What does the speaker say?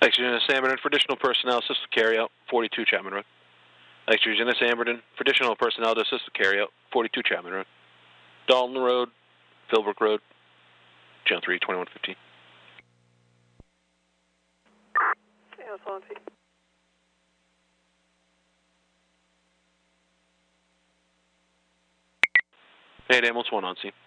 Extra Unit Amberton for additional personnel assist with carryout, 42 Chapman Road. Extra Unit Amberton for additional personnel to assist with carryout, 42 Chapman Road. Dalton Road, Philbrook Road, Channel 3, 2115. Ambulance 1 on scene. Hey, Ambulance 1 on scene.